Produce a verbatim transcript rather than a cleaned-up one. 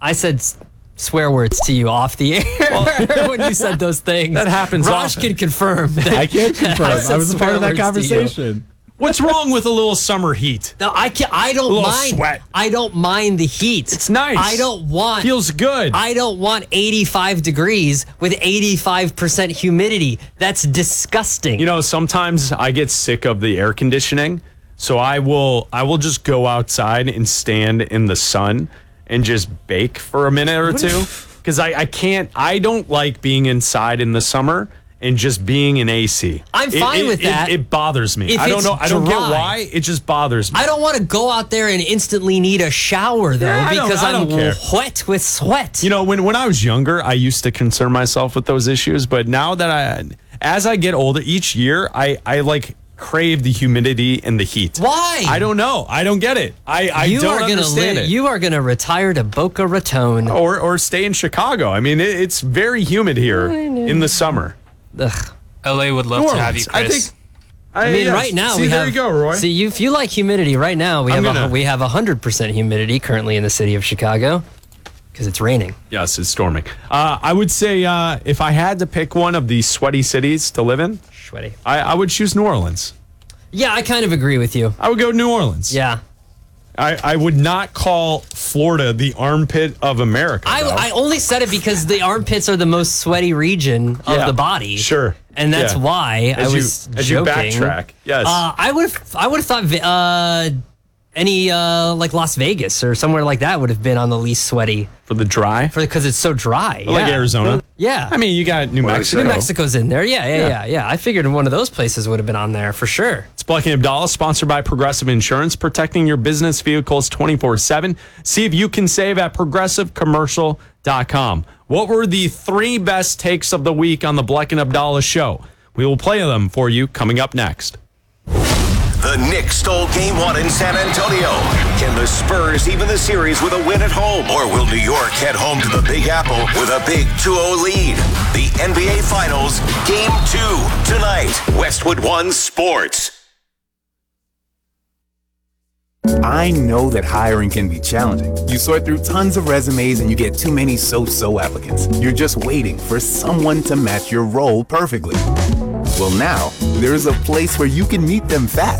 I said s- swear words to you off the air when you said those things. That happens Raj often. can confirm. That I can't confirm. I, said was a part swear of that words to you. conversation. What's wrong with a little summer heat? No, I can I don't little mind. sweat. I don't mind the heat. It's nice. I don't want. Feels good. I don't want eighty-five degrees with eighty-five percent humidity. That's disgusting. You know, sometimes I get sick of the air conditioning, so I will I will just go outside and stand in the sun and just bake for a minute or two. Because I, I can't, I don't like being inside in the summer and just being in A C. I'm It- fine it- with it- that. It, bothers me. If I don't it's know. I don't get dry. why. It just bothers me. I don't want to go out there and instantly need a shower though Yeah, I don't- because I I'm don't care. wet with sweat. You know, when, when I was younger, I used to concern myself with those issues. But now that I, as I get older, each year, I, I like crave the humidity and the heat. Why? I don't know. I don't get it. I, I you don't are gonna understand live, it. You are gonna retire to Boca Raton. or, or stay in Chicago. I mean, it, it's very humid here in the summer. Ugh. L A would love New to have you, Orleans. I Chris. think. I mean, yeah. right now See, we there have. you go, Roy. See, you, if you like humidity, right now we I'm have a, gonna- we have hundred percent humidity currently in the city of Chicago because it's raining. Yes, it's storming. Uh, I would say uh, if I had to pick one of these sweaty cities to live in, Sweaty. I, I would choose New Orleans. Yeah, I kind of agree with you. I would go New Orleans. Yeah. I, I would not call Florida the armpit of America. I, though. I only said it because the armpits are the most sweaty region of Yeah, the body. Sure. And that's Yeah. why As I you- was as you joking. backtrack, yes. Uh, I would have I would have thought uh, any uh, like Las Vegas or somewhere like that would have been on the least sweaty For the dry? for because it's so dry. Like Yeah. Arizona? Yeah. I mean, you got New Mexico. New Mexico's in there. Yeah, yeah, Yeah. yeah, yeah. I figured one of those places would have been on there for sure. It's Black and Abdallah, sponsored by Progressive Insurance, protecting your business vehicles twenty-four seven. See if you can save at progressive commercial dot com. What were the three best takes of the week on the Black and Abdallah show? We will play them for you coming up next. The Knicks stole game one in San Antonio. Can the Spurs even the series with a win at home? Or will New York head home to the Big Apple with a big two oh lead? The N B A Finals, Game two, tonight. Westwood One Sports. I know that hiring can be challenging. You sort through tons of resumes and you get too many so-so applicants. You're just waiting for someone to match your role perfectly. Well, now, there's a place where you can meet them fast